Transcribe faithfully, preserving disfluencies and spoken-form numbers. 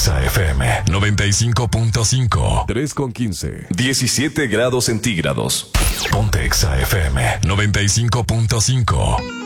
Exa F M noventa y cinco punto cinco. tres con quince. diecisiete grados centígrados. Ponte Exa F M noventa y cinco punto cinco.